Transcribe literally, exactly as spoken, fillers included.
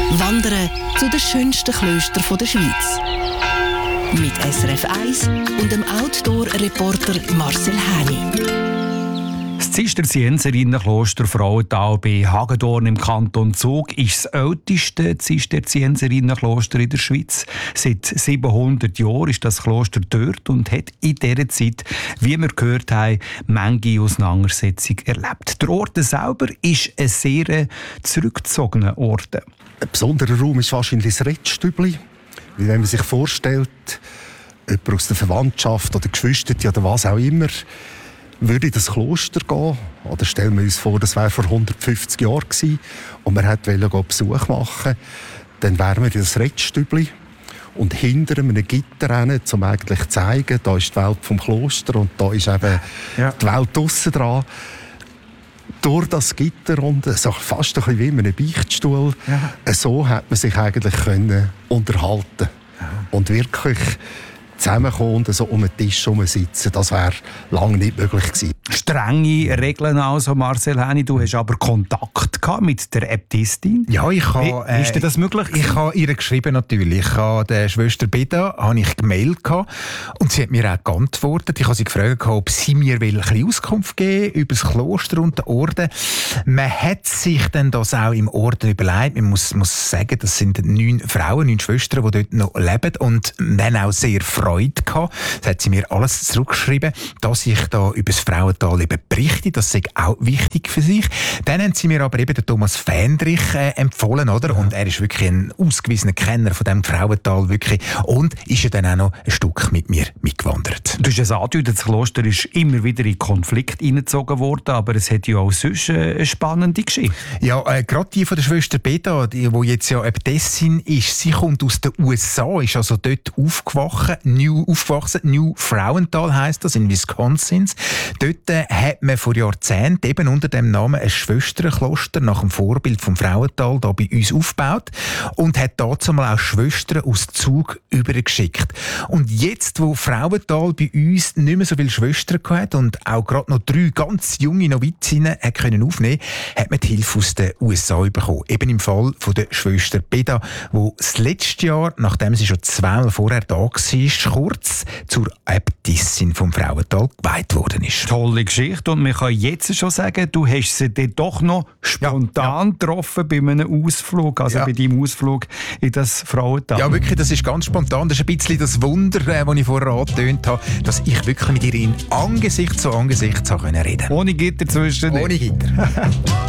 Wandern zu den schönsten Klöstern der Schweiz. Mit S R F eins und dem Outdoor-Reporter Marcel Häni. Das Zisterzienserinnenkloster Frauental bei Hagedorn im Kanton Zug ist das älteste Zisterzienserinnenkloster in der Schweiz. Seit siebenhundert Jahren ist das Kloster dort und hat in dieser Zeit, wie wir gehört haben, manche Auseinandersetzung erlebt. Der Ort selber ist ein sehr zurückgezogener Ort. Ein besonderer Raum ist wahrscheinlich das Rettstübli. Wenn man sich vorstellt, jemand aus der Verwandtschaft oder Geschwister oder was auch immer, würde in das Kloster gehen, oder stellen wir uns vor, das wäre vor hundertfünfzig Jahren gewesen, und man wollte Besuch machen, dann wären wir in das Rettstübli und hinter einem Gitter rein, um eigentlich zu zeigen, da ist die Welt vom Kloster und da ist eben ja. die Welt draussen dran. Durch das Gitter und so fast ein bisschen wie in einem Beichtstuhl, ja. so hat man sich eigentlich können unterhalten ja. und wirklich zusammenkommen und so um den Tisch herum sitzen, das wäre lange nicht möglich gewesen. Strenge Regeln also, Marcel Häni. Du hast aber Kontakt gehabt mit der Äbtissin. Ja, ich habe... Wie, ist dir das möglich? Ich habe ihr geschrieben natürlich. Ich habe der Schwester Beda habe ich gemailt gehabt, und sie hat mir auch geantwortet. Ich habe sie gefragt, ob sie mir will ein bisschen Auskunft geben über das Kloster und den Orden. Man hat sich dann das auch im Orden überlegt. Man muss, muss sagen, das sind neun Frauen, neun Schwestern, die dort noch leben, und wir haben auch sehr Freude gehabt. Das hat sie mir alles zurückgeschrieben, dass ich da über das Frauental eben berichte. Das ist auch wichtig für sich. Dann haben sie mir aber eben den Thomas Fendrich äh, empfohlen, oder? Und er ist wirklich ein ausgewiesener Kenner von diesem Frauental, wirklich. Und ist ja dann auch noch ein Stück mit mir mitgewandert. Du hast es angedeutet, das Kloster ist immer wieder in Konflikt hineingezogen worden, aber es hat ja auch sonst eine spannende Geschichte. Ja, äh, gerade die von der Schwester Beda, die, die jetzt ja Äbtissin ist, sie kommt aus den U S A, ist also dort aufgewachsen, New, aufgewachsen, New Frauental heisst das, in Wisconsin. Dort äh, hat man vor Jahrzehnten eben unter dem Namen ein Schwesternkloster nach dem Vorbild vom Frauental da bei uns aufgebaut und hat dazu mal auch Schwestern aus Zug übergeschickt. Und jetzt, wo Frauental bei uns nicht mehr so viele Schwestern hatte und auch gerade noch drei ganz junge Novizinnen können aufnehmen, hat man die Hilfe aus den U S A bekommen. Eben im Fall von der Schwester Beda, die das letzte Jahr, nachdem sie schon zweimal vorher da war, kurz zur Äbtissin vom Frauental geweiht worden ist. Tolle Geschichte, und man kann jetzt schon sagen, du hast sie dann doch noch spontan ja, ja. getroffen bei einem Ausflug, also ja. bei deinem Ausflug in das Frauental. Ja, wirklich, das ist ganz spontan. Das ist ein bisschen das Wunder, äh, das ich vorher angetönt habe, dass ich wirklich mit ihr in Angesicht zu Angesicht reden konnte. Ohne Gitter zwischen. Ohne Gitter.